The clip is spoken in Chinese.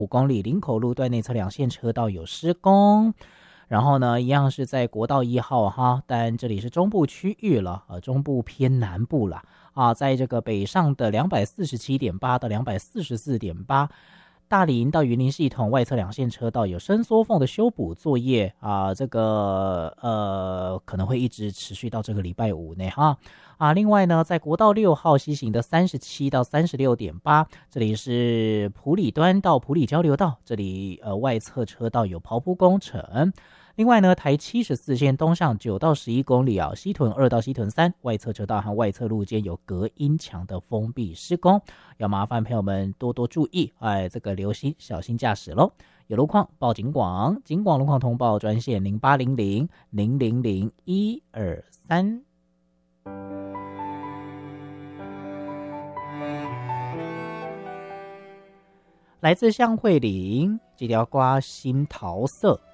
5公里，林口路段内侧2线车道有施工。然后呢，一样是在国道1号哈，但这里是中部区域了，中部偏南部了啊，在这个北上的247.8到244.8，大林到云林系统外侧2线车道有伸缩缝的修补作业啊，这个可能会一直持续到这个礼拜5呢哈。另外呢，在国道6号西行的37到36.8，这里是埔里端到埔里交流道，这里外侧车道有刨铺工程。另外呢，台74线东上9到11公里啊，西屯2到西屯3外侧车道和外侧路间有隔音墙的封闭施工，要麻烦朋友们多多注意，这个留心小心驾驶咯。有路况报警广路况通报专线0800-000-123。来自向慧玲，这条瓜心桃色